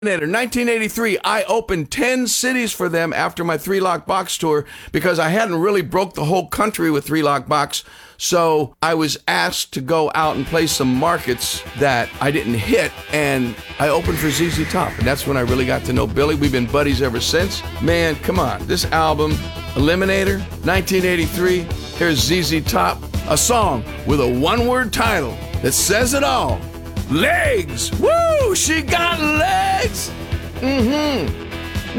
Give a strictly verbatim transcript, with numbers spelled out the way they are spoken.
nineteen eighty-three, I opened ten cities for them after my Three Lock Box tour because I hadn't really broke the whole country with Three Lock Box. So I was asked to go out and play some markets that I didn't hit, and I opened for Z Z Top. And that's when I really got to know Billy. We've been buddies ever since. Man, come on. This album, Eliminator, nineteen eighty-three, here's Z Z Top, a song with a one-word title that says it all. Legs! Woo! She got legs! Mm-hmm.